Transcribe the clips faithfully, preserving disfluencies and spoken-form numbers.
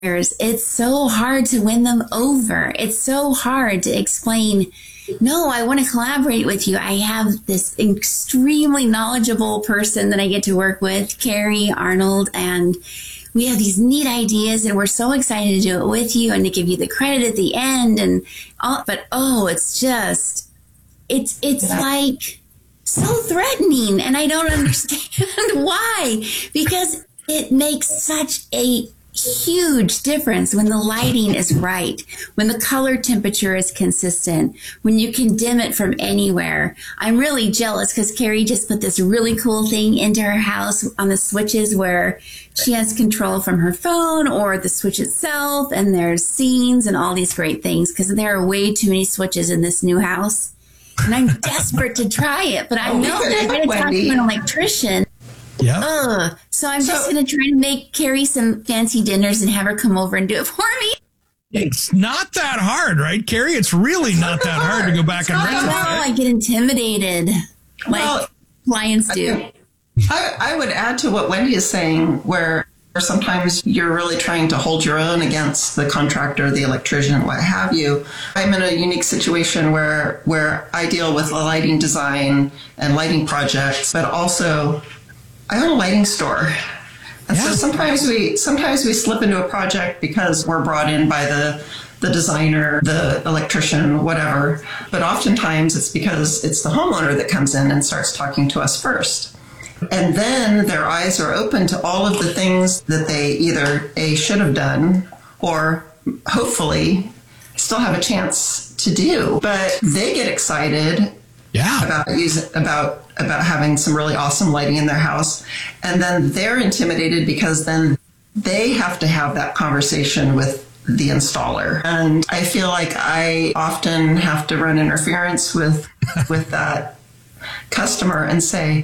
It's so hard to win them over. It's so hard to explain, no, I want to collaborate with you. I have this extremely knowledgeable person that I get to work with, Carrie Arnold, and we have these neat ideas and we're so excited to do it with you and to give you the credit at the end and all, but oh, it's just, it's, it's yeah. like so threatening, and I don't understand why, because it makes such a huge difference when the lighting is right, when the color temperature is consistent, when you can dim it from anywhere. I'm really jealous because Carrie just put this really cool thing into her house on the switches where she has control from her phone or the switch itself, and there's scenes and all these great things because there are way too many switches in this new house. And I'm desperate to try it, but I know that I gotta talk to an electrician. Yeah. Ugh. So I'm so, just going to try to make Carrie some fancy dinners and have her come over and do it for me. It's not that hard, right, Carrie? It's really it's not, not that hard. hard to go back it's and retrofit. No, I get intimidated like well, clients do. I, I would add to what Wendy is saying, where sometimes you're really trying to hold your own against the contractor, the electrician, what have you. I'm in a unique situation where where I deal with lighting design and lighting projects, but also I own a lighting store. And yeah. so sometimes we sometimes we slip into a project because we're brought in by the the designer, the electrician, whatever. But oftentimes it's because it's the homeowner that comes in and starts talking to us first. And then their eyes are open to all of the things that they either A, should have done, or hopefully still have a chance to do. But they get excited yeah. about using about about having some really awesome lighting in their house. And then they're intimidated because then they have to have that conversation with the installer. And I feel like I often have to run interference with with that customer and say,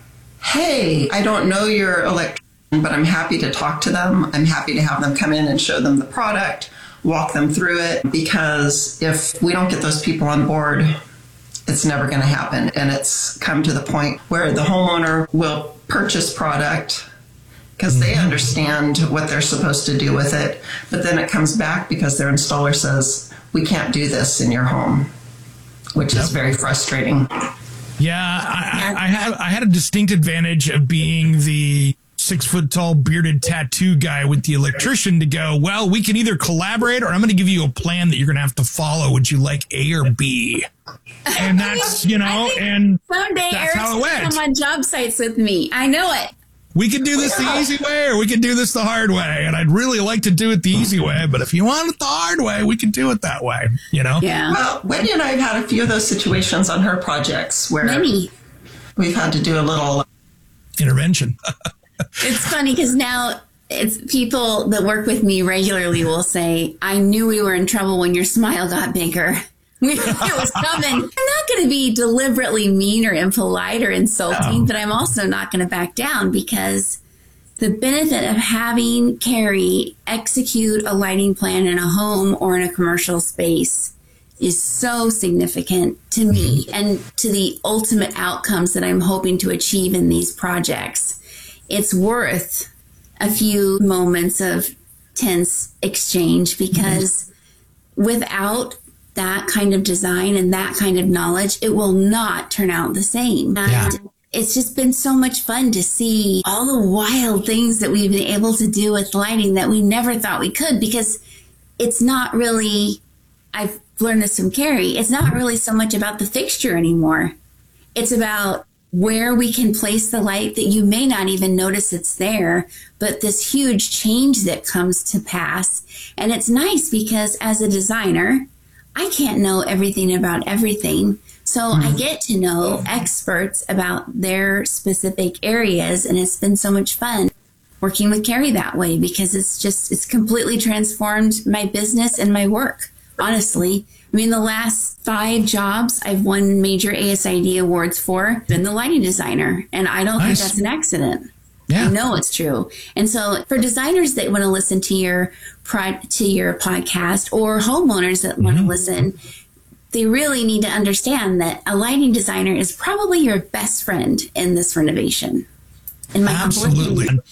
hey, I don't know your electrician, but I'm happy to talk to them. I'm happy to have them come in and show them the product, walk them through it, because if we don't get those people on board, it's never going to happen. And it's come to the point where the homeowner will purchase product because they understand what they're supposed to do with it. But then it comes back because their installer says, we can't do this in your home, which yep. is very frustrating. Yeah, I, I, had, I had a distinct advantage of being the six foot tall bearded tattoo guy with the electrician to go, well, we can either collaborate or I'm going to give you a plan that you're going to have to follow. Would you like A or B? And that's, you know, and someday that's Eric's how it went. Come on job sites with me. I know it. We could do this the easy way or we could do this the hard way. And I'd really like to do it the easy way. But if you want it the hard way, we can do it that way, you know? Yeah. Well, Wendy and I have had a few of those situations on her projects where Many. we've had to do a little intervention. It's funny because now it's people that work with me regularly will say, I knew we were in trouble when your smile got bigger. It was coming. I'm not going to be deliberately mean or impolite or insulting, no. but I'm also not going to back down because the benefit of having Carrie execute a lighting plan in a home or in a commercial space is so significant to me and to the ultimate outcomes that I'm hoping to achieve in these projects. It's worth a few moments of tense exchange because mm-hmm. without that kind of design and that kind of knowledge, it will not turn out the same. And yeah. it's just been so much fun to see all the wild things that we've been able to do with lighting that we never thought we could, because it's not really, I've learned this from Carrie, it's not really so much about the fixture anymore. It's about where we can place the light that you may not even notice it's there, but this huge change that comes to pass. And it's nice because as a designer, I can't know everything about everything. So mm-hmm. I get to know experts about their specific areas. And it's been so much fun working with Carrie that way because it's just, it's completely transformed my business and my work. Honestly, I mean, the last five jobs I've won major A S I D awards for, been the lighting designer. And I don't nice. think that's an accident. Yeah. I know it's true. And so for designers that want to listen to your to your podcast or homeowners that mm-hmm. want to listen, they really need to understand that a lighting designer is probably your best friend in this renovation. In my Absolutely.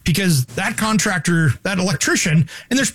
because that contractor, that electrician, and there's